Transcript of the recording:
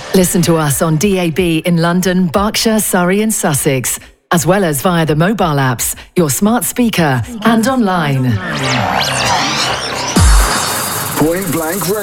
Listen to us on DAB in London, Berkshire, Surrey and Sussex, as well as via the mobile apps, your smart speaker and online. Point Blank Radio.